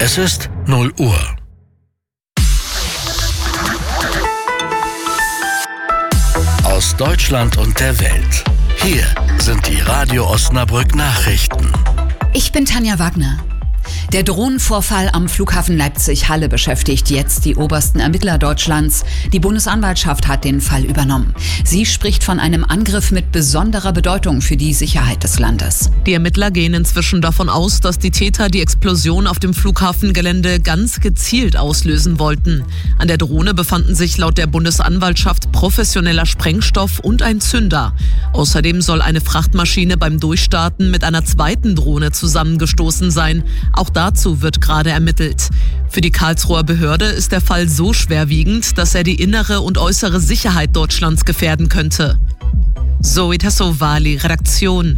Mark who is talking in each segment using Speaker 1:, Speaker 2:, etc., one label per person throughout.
Speaker 1: Es ist 0 Uhr. Aus Deutschland und der Welt. Hier sind die Radio Osnabrück Nachrichten.
Speaker 2: Ich bin Tanja Wagner. Der Drohnenvorfall am Flughafen Leipzig-Halle beschäftigt jetzt die obersten Ermittler Deutschlands. Die Bundesanwaltschaft hat den Fall übernommen. Sie spricht von einem Angriff mit besonderer Bedeutung für die Sicherheit des Landes.
Speaker 3: Die Ermittler gehen inzwischen davon aus, dass die Täter die Explosion auf dem Flughafengelände ganz gezielt auslösen wollten. An der Drohne befanden sich laut der Bundesanwaltschaft professioneller Sprengstoff und ein Zünder. Außerdem soll eine Frachtmaschine beim Durchstarten mit einer zweiten Drohne zusammengestoßen sein. Auch dazu wird gerade ermittelt. Für die Karlsruher Behörde ist der Fall so schwerwiegend, dass er die innere und äußere Sicherheit Deutschlands gefährden könnte. Zoe Tassovali, Redaktion.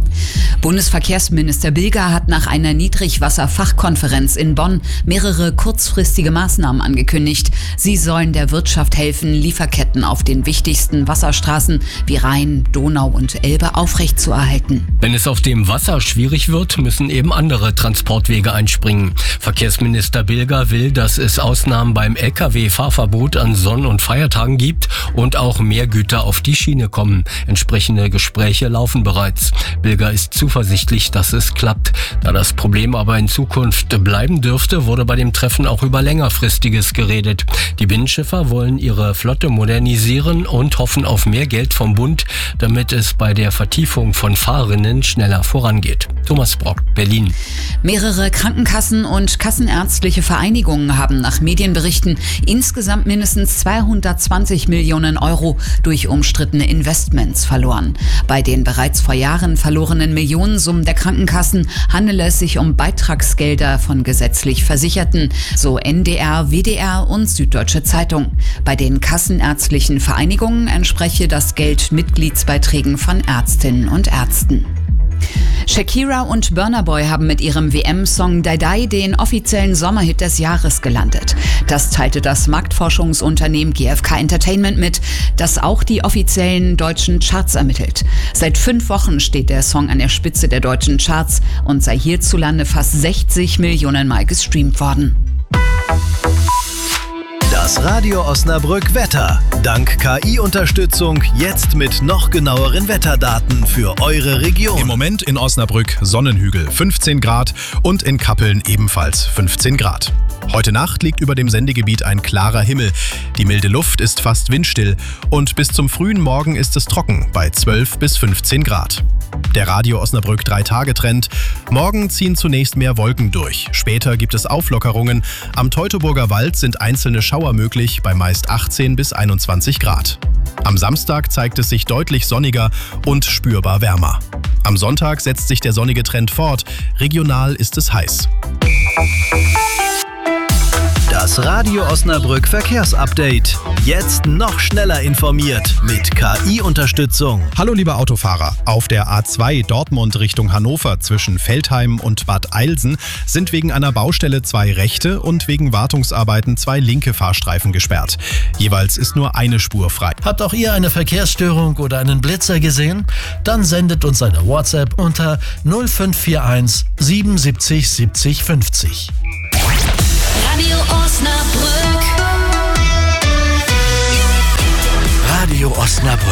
Speaker 2: Bundesverkehrsminister Bilger hat nach einer Niedrigwasserfachkonferenz in Bonn mehrere kurzfristige Maßnahmen angekündigt. Sie sollen der Wirtschaft helfen, Lieferketten auf den wichtigsten Wasserstraßen wie Rhein, Donau und Elbe aufrechtzuerhalten.
Speaker 4: Wenn es auf dem Wasser schwierig wird, müssen eben andere Transportwege einspringen. Verkehrsminister Bilger will, dass es Ausnahmen beim Lkw-Fahrverbot an Sonn- und Feiertagen gibt und auch mehr Güter auf die Schiene kommen. Entsprechende Gespräche laufen bereits. Bilger ist zuversichtlich, dass es klappt. Da das Problem aber in Zukunft bleiben dürfte, wurde bei dem Treffen auch über längerfristiges geredet. Die Binnenschiffer wollen ihre Flotte modernisieren und hoffen auf mehr Geld vom Bund, damit es bei der Vertiefung von Fahrrinnen schneller vorangeht. Thomas Brock, Berlin.
Speaker 2: Mehrere Krankenkassen und kassenärztliche Vereinigungen haben nach Medienberichten insgesamt mindestens 220 Millionen Euro durch umstrittene Investments verloren. Bei den bereits vor Jahren verlorenen Millionensummen der Krankenkassen handele es sich um Beitragsgelder von gesetzlich Versicherten, so NDR, WDR und Süddeutsche Zeitung. Bei den kassenärztlichen Vereinigungen entspreche das Geld Mitgliedsbeiträgen von Ärztinnen und Ärzten. Shakira und Burna Boy haben mit ihrem WM-Song Die Die den offiziellen Sommerhit des Jahres gelandet. Das teilte das Marktforschungsunternehmen GfK Entertainment mit, das auch die offiziellen deutschen Charts ermittelt. Seit 5 Wochen steht der Song an der Spitze der deutschen Charts und sei hierzulande fast 60 Millionen Mal gestreamt worden.
Speaker 5: Das Radio Osnabrück Wetter. Dank KI-Unterstützung jetzt mit noch genaueren Wetterdaten für eure Region.
Speaker 6: Im Moment in Osnabrück Sonnenhügel 15 Grad und in Kappeln ebenfalls 15 Grad. Heute Nacht liegt über dem Sendegebiet ein klarer Himmel. Die milde Luft ist fast windstill und bis zum frühen Morgen ist es trocken bei 12 bis 15 Grad. Der Radio Osnabrück 3-Tage-Trend. Morgen ziehen zunächst mehr Wolken durch. Später gibt es Auflockerungen. Am Teutoburger Wald sind einzelne Schauer möglich bei meist 18 bis 21 Grad. Am Samstag zeigt es sich deutlich sonniger und spürbar wärmer. Am Sonntag setzt sich der sonnige Trend fort. Regional ist es heiß.
Speaker 5: Das Radio Osnabrück Verkehrsupdate. Jetzt noch schneller informiert mit KI-Unterstützung.
Speaker 6: Hallo liebe Autofahrer. Auf der A2 Dortmund Richtung Hannover zwischen Veltheim und Bad Eilsen sind wegen einer Baustelle 2 rechte und wegen Wartungsarbeiten 2 linke Fahrstreifen gesperrt. Jeweils ist nur eine Spur frei.
Speaker 1: Habt auch ihr eine Verkehrsstörung oder einen Blitzer gesehen? Dann sendet uns eine WhatsApp unter 0541 77 70 50.
Speaker 7: Radio Osnabrück.
Speaker 1: Radio Osnabrück.